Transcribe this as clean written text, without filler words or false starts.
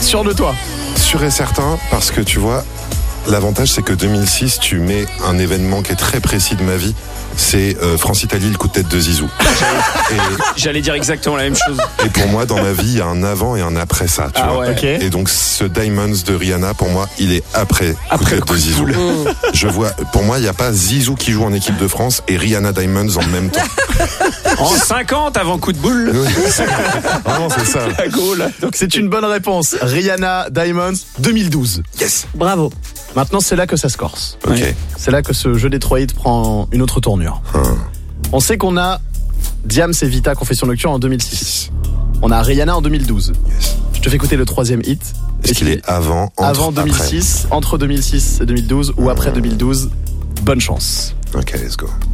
Sûr de toi? Sûr et certain, parce que tu vois, l'avantage c'est que 2006, tu mets un événement qui est très précis de ma vie. C'est France-Italie, le coup de tête de Zizou. J'allais dire exactement la même chose. Et pour moi, dans ma vie, il y a un avant et un après ça, tu vois. Ouais. Ok. Et donc, ce Diamonds de Rihanna, pour moi, il est après Après coup de tête de Zizou. Je vois, pour moi, il n'y a pas Zizou qui joue en équipe de France et Rihanna Diamonds en même temps. En 50 avant coup de boule. Vraiment, c'est ça. La Gaule. Donc c'est une bonne réponse. Rihanna Diamonds 2012. Yes. Bravo. Maintenant, c'est là que ça se corse. Ok. Ouais. C'est là que ce jeu des 3 hits prend une autre tournure. On sait qu'on a Diams et Vita Confession Nocturne en 2006. On a Rihanna en 2012. Yes. Je te fais écouter le 3e hit. Est-ce qu'il est avant, avant 2006, entre 2006 et 2012 ou après 2012? Bonne chance. Après. Ok, let's go.